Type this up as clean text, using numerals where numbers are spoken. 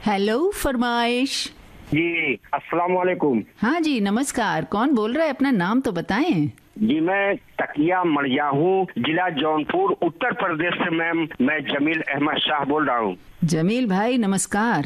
Hello फरमाइश। जी अस्सलाम वालेकुम। हाँ जी नमस्कार, कौन बोल रहा है, अपना नाम तो बताएं। जी मैं तकिया मड़िया हूँ, जिला जौनपुर, उत्तर प्रदेश से। मैम मैं जमील अहमद शाह बोल रहा हूँ। जमील भाई नमस्कार।